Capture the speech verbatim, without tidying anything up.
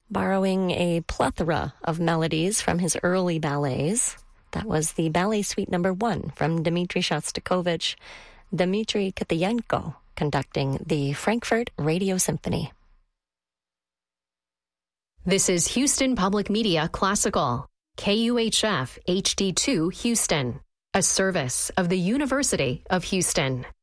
Borrowing a plethora of melodies from his early ballets, that was the Ballet Suite Number One from Dmitri Shostakovich, Dmitri Kitayenko conducting the Frankfurt Radio Symphony. This is Houston Public Media Classical, K U H F H D two Houston, a service of the University of Houston.